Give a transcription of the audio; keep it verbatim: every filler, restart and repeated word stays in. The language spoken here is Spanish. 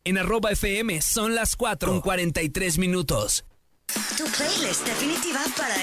En arroba F M son las cuatro con cuarenta y tres minutos. Tu playlist definitiva para